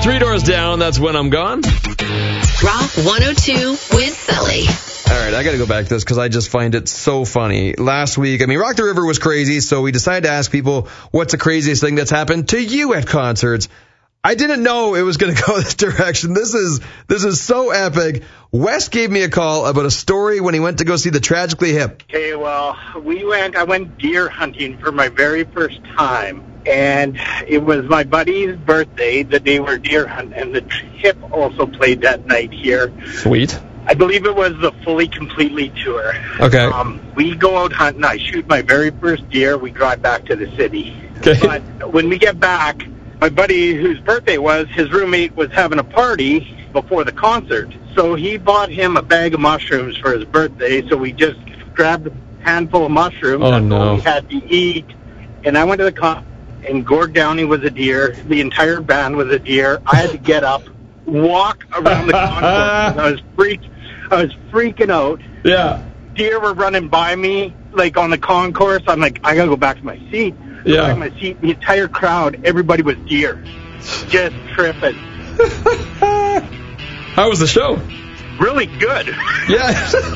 Three Doors Down, that's When I'm Gone. Rock 102 with Sully. All right, I got to go back to this because I just find it so funny. Last week, Rock the River was crazy, so we decided to ask people what's the craziest thing that's happened to you at concerts. I didn't know it was going to go this direction. This is so epic. Wes gave me a call about a story when he went to go see the Tragically Hip. Okay, well, I went deer hunting for my very first time, and it was my buddy's birthday the day we were deer hunting, and the Hip also played that night here. Sweet. I believe it was the Fully Completely tour. Okay. We go out hunting, I shoot my very first deer, we drive back to the city. Okay. But when we get back, my buddy whose birthday was, his roommate was having a party before the concert. So he bought him a bag of mushrooms for his birthday, so we just grabbed a handful of mushrooms. Oh, That's no. all we had to eat. And I went to the concert, and Gord Downey was a deer. The entire band was a deer. I had to get up, walk around the concourse. I was freaking out. Yeah. Deer were running by me, like, on the concourse. I'm like, I got to go back to my seat. Yeah. Back to my seat. The entire crowd, everybody was deer. Just tripping. How was the show? Really good. Yeah.